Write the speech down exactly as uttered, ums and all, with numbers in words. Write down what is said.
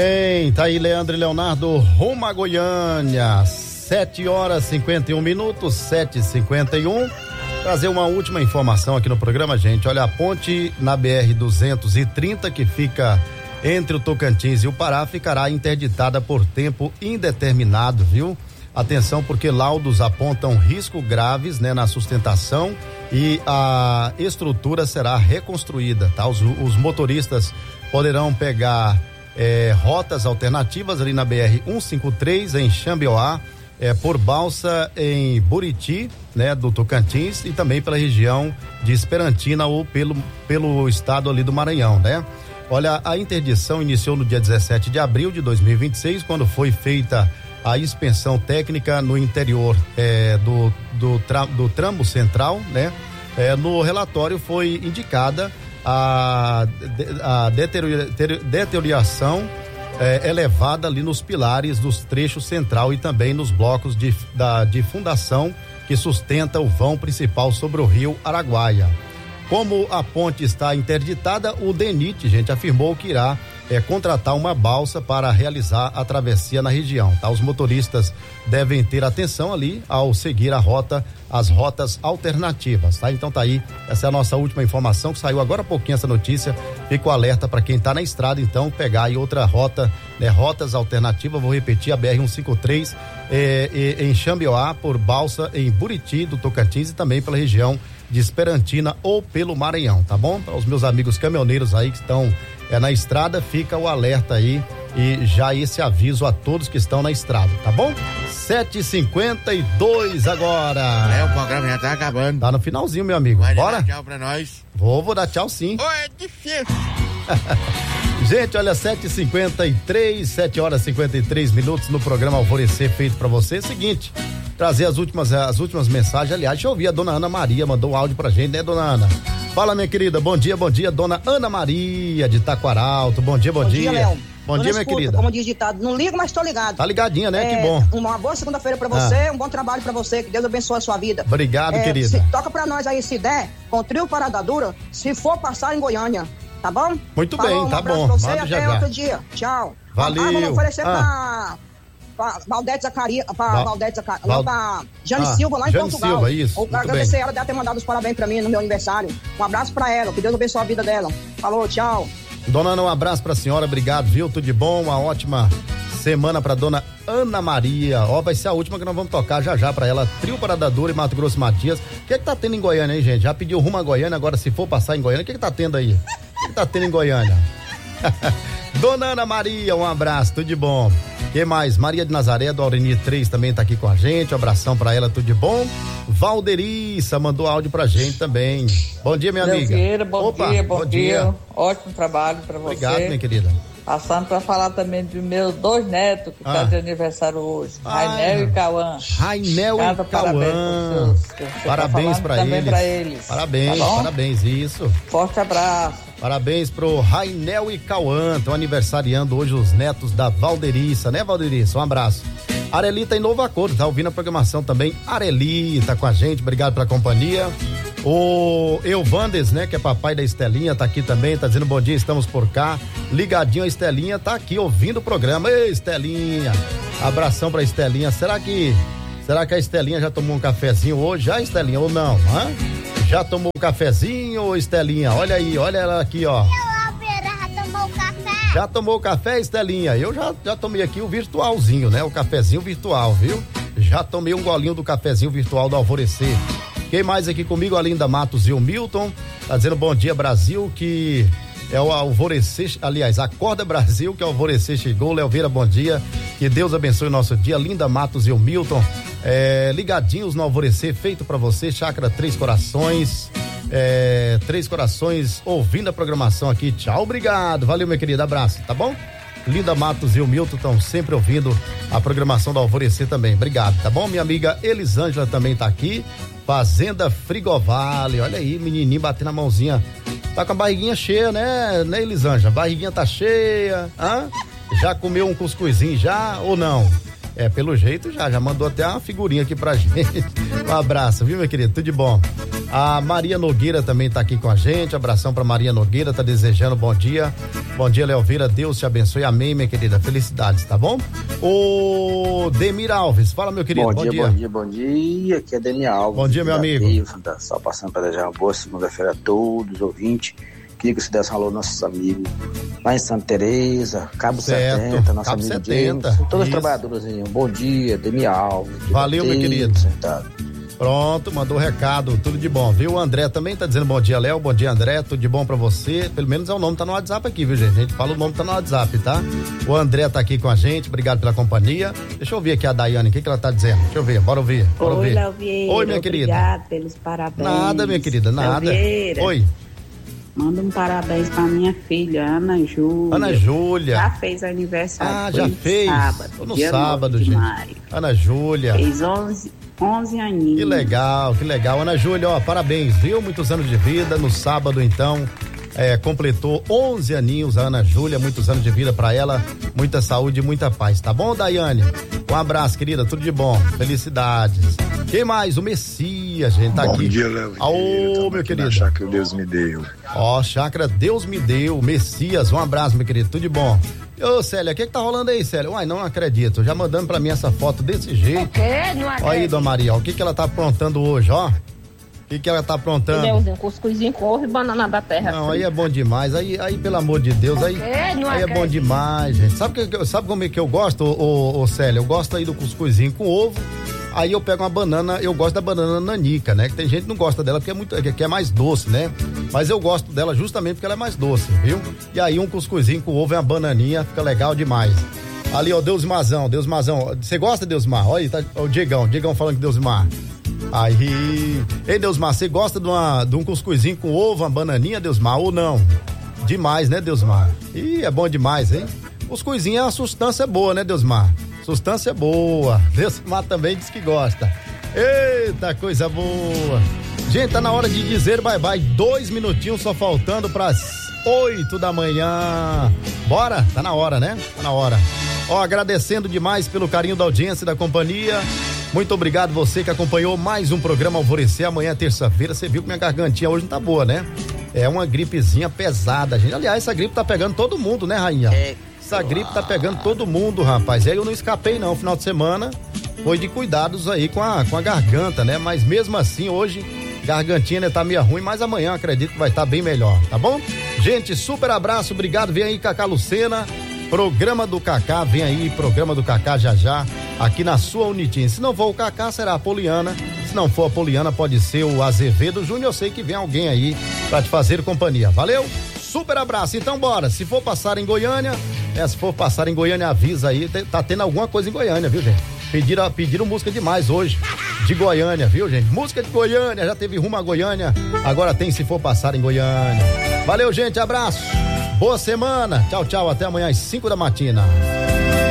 Bem, tá aí Leandro e Leonardo, rumo a Goiânia, sete horas e cinquenta e um minutos, sete e cinquenta e um. Trazer uma última informação aqui no programa, gente. Olha, a ponte na B R duzentos e trinta, que fica entre o Tocantins e o Pará, ficará interditada por tempo indeterminado, viu? Atenção, porque laudos apontam riscos graves, né, na sustentação, e a estrutura será reconstruída, tá? Os, os motoristas poderão pegar é, rotas alternativas ali na B R cento e cinquenta e três em Xambioá, é, por balsa em Buriti, né, do Tocantins, e também pela região de Esperantina ou pelo, pelo estado ali do Maranhão, né? Olha, a interdição iniciou no dia dezessete de abril de dois mil e vinte e seis, quando foi feita a inspeção técnica no interior é, do, do, tra, do tramo central, né? É, no relatório foi indicada a, a deterioração é, elevada ali nos pilares dos trechos central e também nos blocos de, da, de fundação que sustenta o vão principal sobre o rio Araguaia. Como a ponte está interditada, o DENIT, gente, afirmou que irá é, contratar uma balsa para realizar a travessia na região, tá? Os motoristas devem ter atenção ali ao seguir a rota, as rotas alternativas, tá? Então tá aí, essa é a nossa última informação, que saiu agora há pouquinho essa notícia. Fica o alerta para quem tá na estrada, então, pegar aí outra rota, né? Rotas alternativas, vou repetir, a B R cento e cinquenta e três é, é, em Xambioá, por balsa em Buriti do Tocantins e também pela região de Esperantina ou pelo Maranhão, tá bom? Para os meus amigos caminhoneiros aí que estão é, na estrada, fica o alerta aí e já esse aviso a todos que estão na estrada, tá bom? sete e cinquenta e dois agora. É, o programa já tá acabando. Tá no finalzinho, meu amigo. Vai Bora? dar tchau pra nós. Vou, vou dar tchau sim. Ô, é difícil. Gente, olha, sete e cinquenta e três, sete horas e cinquenta e três minutos no programa Alvorecer, feito pra você. Seguinte, trazer as últimas, as últimas mensagens. Aliás, deixa eu ouvir, a dona Ana Maria mandou um áudio pra gente, né, dona Ana? Fala, minha querida, bom dia, bom dia, dona Ana Maria de Taquaralto. Bom dia, bom, bom dia. dia, Léo. Bom dia, minha escuta, querida. Como diz ditado, não ligo, mas tô ligado. Tá ligadinha, né? É, que bom. Uma boa segunda-feira pra você, ah. um bom trabalho pra você, que Deus abençoe a sua vida. Obrigado, é, querida. Se, toca pra nós aí, se der, com o trio Parada Dura, se for passar em Goiânia, tá bom? Muito Falou, bem, um tá bom. Pra você, Manda até já, já. outro dia. Tchau. Valeu. Ah, vamos oferecer ah. pra, pra Valdete Zacarias, pra Val... Valdete Zacarias, Val... não, pra Jane ah, Silva, lá em Jane Portugal. Silva, isso. Eu quero agradecer ela, deve ter mandado os parabéns pra mim no meu aniversário. Um abraço pra ela, que Deus abençoe a vida dela. Falou, tchau. Dona Ana, um abraço pra senhora, obrigado, viu? Tudo de bom, uma ótima semana pra dona Ana Maria. Ó, vai ser a última que nós vamos tocar já já pra ela. Trio Parada Dura e Mato Grosso Matias. O que é que tá tendo em Goiânia aí, gente? Já pediu rumo a Goiânia, agora se for passar em Goiânia, o que é que tá tendo aí? O que, que tá tendo em Goiânia? Dona Ana Maria, um abraço, tudo de bom. Quem mais? Maria de Nazaré, do Aureni três, também tá aqui com a gente. Um abração pra ela, tudo de bom. Valderiça mandou áudio pra gente também. Bom dia, minha amiga. Vieira, bom Opa, dia, bom, bom dia. dia. Ótimo trabalho pra você. Obrigado, minha querida. Passando pra falar também dos meus dois netos que ah. tá de aniversário hoje. Ah. Rainel e Cauã. Rainel e Cauã. Parabéns tá pra eles. pra eles. Parabéns, tá parabéns, isso. Forte abraço. Parabéns pro Rainel e Cauã, estão aniversariando hoje os netos da Valderiça, né, Valderiça? Um abraço. Areli tá em Novo Acordo, tá ouvindo a programação também. Areli tá com a gente, obrigado pela companhia. O Euvandes, né, que é papai da Estelinha, tá aqui também, tá dizendo bom dia, estamos por cá. Ligadinho a Estelinha, tá aqui ouvindo o programa. Ei, Estelinha, abração pra Estelinha. Será que, será que a Estelinha já tomou um cafezinho hoje? Já, Estelinha, ou não? Hã? Já tomou um cafezinho, ô Estelinha? Olha aí, olha ela aqui, ó. Já tomou café? Já tomou café, Estelinha? Eu já, já tomei aqui o virtualzinho, né? O cafezinho virtual, viu? Já tomei um golinho do cafezinho virtual do Alvorecer. Quem mais aqui comigo? A Linda Matos e o Milton. Tá dizendo bom dia, Brasil, que é o Alvorecer, aliás, Acorda Brasil, que é o Alvorecer chegou. Leoveira, bom dia. Que Deus abençoe o nosso dia. Linda Matos e o Milton. É, ligadinhos no Alvorecer, feito pra você. Chácara Três Corações. É, Três Corações, ouvindo a programação aqui. Tchau, obrigado. Valeu, meu querido. Abraço, tá bom? Linda Matos e o Milton estão sempre ouvindo a programação do Alvorecer também. Obrigado, tá bom? Minha amiga Elisângela também tá aqui. Fazenda Frigovale, olha aí, menininho batendo a mãozinha. Tá com a barriguinha cheia, né, né, Elisângela? A barriguinha tá cheia, hã? Já comeu um cuscuzinho já ou não? É, pelo jeito já, já mandou até uma figurinha aqui pra gente. Um abraço, viu, meu querido? Tudo de bom. A Maria Nogueira também tá aqui com a gente. Abração pra Maria Nogueira, tá desejando bom dia. Bom dia, Leovira. Deus te abençoe. Amém, minha querida. Felicidades, tá bom? O Demir Alves, fala, meu querido. Bom, bom dia, dia, bom dia, bom dia. Aqui é Demir Alves. Bom dia, meu amigo. Tá só passando para desejar uma boa segunda-feira a todos os ouvintes. Queria que você desse um alô aos nossos amigos lá em Santa Teresa, Cabo certo. setenta, nosso Cabo amigo setenta. James, todos os Isso. trabalhadores aí. Um bom dia, Demir Alves. Valeu, meu querido. Sentado. Pronto, mandou recado, tudo de bom, viu? O André também tá dizendo bom dia, Léo, bom dia, André, tudo de bom pra você. Pelo menos é o nome, tá no WhatsApp aqui, viu, gente? A gente fala o nome, tá no WhatsApp, tá? O André tá aqui com a gente, obrigado pela companhia. Deixa eu ouvir aqui a Daiane, o que que ela tá dizendo? Deixa eu ver, bora ouvir. Bora Oi, ouvir. Léo Vieira. Oi, minha querida. Obrigado pelos parabéns. Nada, minha querida, nada. Léo Vieira, Oi. manda um parabéns pra minha filha, Ana Júlia. Ana Júlia. Já fez aniversário. Ah, foi já no fez. Sábado, Foi no dia sábado, nove de gente. maio. Ana Júlia. Fez onze, onze aninhos. Que legal, que legal. Ana Júlia, ó, parabéns, viu? Muitos anos de vida. No sábado, então, é, completou onze aninhos a Ana Júlia. Muitos anos de vida pra ela. Muita saúde e muita paz, tá bom, Daiane? Um abraço, querida, tudo de bom. Felicidades. Quem mais? O Messias, gente, tá Bom aqui. Bom dia, Léo. Ô, meu querido. Na chácara Deus me deu. Ó, chácara Deus me deu. Messias, um abraço, meu querido, tudo de bom. Ô, Célia, o que que tá rolando aí, Célia? Uai, não acredito. Já mandando pra mim essa foto desse jeito. O quê? Não acredito. Olha aí, dona Maria, ó, o que que ela tá aprontando hoje, ó? O que que ela tá aprontando? Deusinho, cuscuzinho com ovo e banana da terra. Não, aí é bom demais. Aí, aí pelo amor de Deus, aí, quê? Não aí é bom acredito. demais, gente. Sabe, que, sabe como é que eu gosto, ô, ô, ô Célia? Eu gosto aí do cuscuzinho com ovo. Aí eu pego uma banana, eu gosto da banana nanica, né? Que tem gente que não gosta dela porque é muito, que é mais doce, né? Mas eu gosto dela justamente porque ela é mais doce, viu? E aí um cuscuzinho com ovo e uma bananinha fica legal demais. Ali, ó, Deus Mazão, Deus Mazão. Você gosta, Deus Mar? Olha aí, tá, o Diegão, Diegão falando que Deus Mar. Aí, ei, Deus Mar, você gosta de, uma, de um cuscuzinho com ovo, uma bananinha, Deus Mar, ou não? Demais, né, Deus Mar? Ih, é bom demais, hein? Cuscuzinho é uma substância boa, né, Deus Mar? Substância boa. Deus Mar também diz que gosta. Eita, coisa boa. Gente, tá na hora de dizer bye bye. Dois minutinhos só faltando pras oito da manhã. Bora? Tá na hora, né? Tá na hora. Ó, agradecendo demais pelo carinho da audiência e da companhia. Muito obrigado você que acompanhou mais um programa Alvorecer. Amanhã, terça-feira, você viu que minha gargantinha hoje não tá boa, né? É uma gripezinha pesada, gente. Aliás, essa gripe tá pegando todo mundo, né, rainha? É. Essa gripe tá pegando todo mundo, rapaz. E aí eu não escapei não, final de semana foi de cuidados aí com a, com a garganta, né? Mas mesmo assim, hoje, gargantinha né, tá meio ruim, mas amanhã acredito que vai estar tá bem melhor, tá bom? Gente, super abraço, obrigado, vem aí Cacá Lucena, programa do Cacá, vem aí, programa do Cacá já já, aqui na sua Unitim. Se não for o Cacá, será a Poliana. Se não for a Poliana, pode ser o Azevedo Júnior, eu sei que vem alguém aí pra te fazer companhia, valeu? Super abraço, então bora, se for passar em Goiânia, é, se for passar em Goiânia, avisa aí, tá tendo alguma coisa em Goiânia, viu, gente? Pediram, pediram música demais hoje, de Goiânia, viu, gente? Música de Goiânia, já teve rumo a Goiânia, agora tem se for passar em Goiânia. Valeu, gente, abraço, boa semana, tchau, tchau, até amanhã às cinco da matina.